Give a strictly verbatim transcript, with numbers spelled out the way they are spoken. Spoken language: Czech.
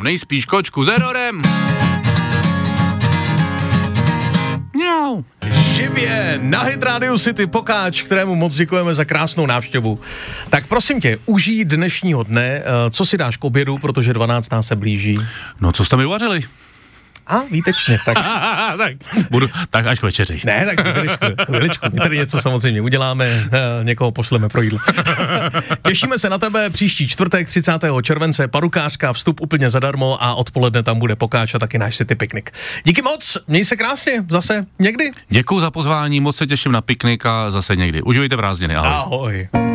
říkám, nejspíš kočku s errorem. Mňau. Živě na Hit Radio City Pokáč, kterému moc děkujeme za krásnou návštěvu. Tak prosím tě, užij dnešního dne, co si dáš k obědu, protože dvanáctá se blíží. No, co jste mi uvařili? A, výtečně, tak. tak, budu, tak až k večeři. Ne, tak chviličku, chviličku. My tady něco samozřejmě uděláme, někoho pošleme pro jídlo. Těšíme se na tebe příští čtvrtek, třicátého července, parukářka, vstup úplně zadarmo a odpoledne tam bude Pokáč a taky náš City Piknik. Díky moc, měj se krásně, zase někdy. Děkuju za pozvání, moc se těším na piknik a zase někdy. Užijte prázdniny, ahoj. Ahoj.